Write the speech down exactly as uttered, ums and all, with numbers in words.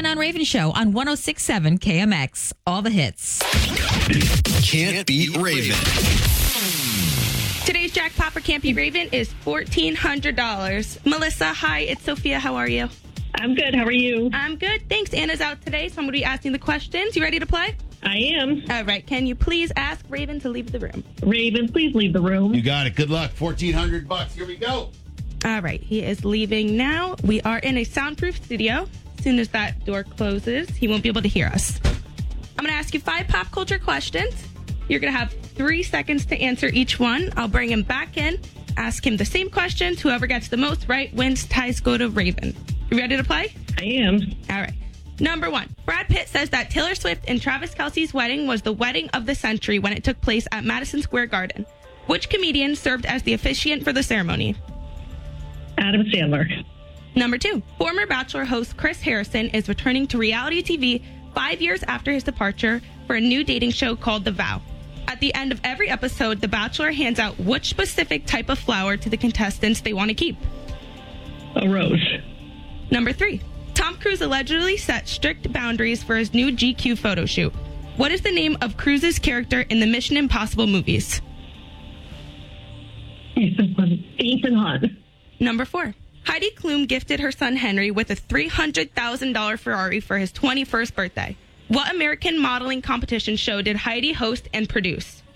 on Raven Show on one oh six point seven K M X. All the hits. Can't beat Raven. Today's jackpot for Can't Beat Raven is fourteen hundred dollars. Melissa, hi, it's Sophia. How are you? I'm good. How are you? I'm good. Thanks. Anna's out today, so I'm going to be asking the questions. You ready to play? I am. All right. Can you please ask Raven to leave the room? Raven, please leave the room. You got it. Good luck. fourteen hundred bucks. Here we go. All right. He is leaving now. We are in a soundproof studio. As soon as that door closes, he won't be able to hear us. I'm going to ask you five pop culture questions. You're going to have three seconds to answer each one. I'll bring him back in, ask him the same questions. Whoever gets the most right wins. Ties go to Raven. You ready to play? I am. All right. Number one, Brad Pitt says that Taylor Swift and Travis Kelce's wedding was the wedding of the century when it took place at Madison Square Garden. Which comedian served as the officiant for the ceremony? Adam Sandler. Number two, former Bachelor host Chris Harrison is returning to reality T V five years after his departure for a new dating show called The Vow. At the end of every episode, The Bachelor hands out which specific type of flower to the contestants they want to keep? A rose. Number three, Tom Cruise allegedly set strict boundaries for his new G Q photo shoot. What is the name of Cruise's character in the Mission Impossible movies? Ethan, Ethan Hunt. Number four, Heidi Klum gifted her son Henry with a three hundred thousand dollars Ferrari for his twenty-first birthday. What American modeling competition show did Heidi host and produce?